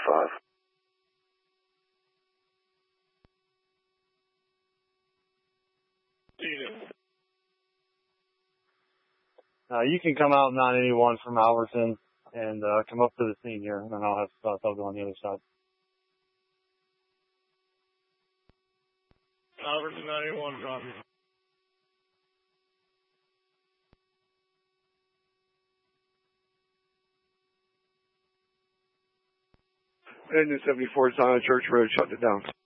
5. You can come out 981 from Alberton and come up to the scene here, and then I'll have Thugger on the other side. Alberton 981, copy. Engine 74 is on Church Road, shut it down.